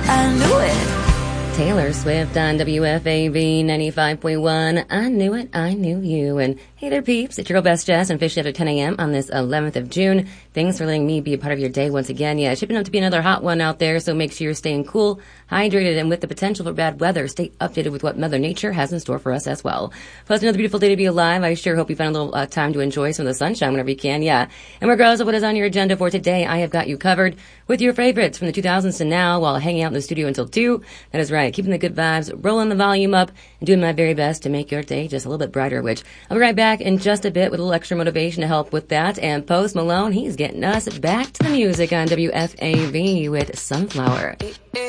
I knew it. Taylor Swift on WFAV 95.1. I knew it, I knew you. And hey there, peeps. It's your girl Best Jess and Fish at 10 a.m. on this 11th of June. Thanks for letting me be a part of your day once again. Yeah, it's shipping up to be another hot one out there, so make sure you're staying cool, hydrated, and with the potential for bad weather, stay updated with what Mother Nature has in store for us as well. Plus, another beautiful day to be alive. I sure hope you find a little time to enjoy some of the sunshine whenever you can, yeah. And regardless of what is on your agenda for today, I have got you covered with your favorites from the 2000s to now while hanging out in the studio until 2. That is right, keeping the good vibes, rolling the volume up, and doing my very best to make your day just a little bit brighter, which I'll be right back in just a bit with a little extra motivation to help with that. And Post Malone, he's getting us back to the music on WFAV with Sunflower.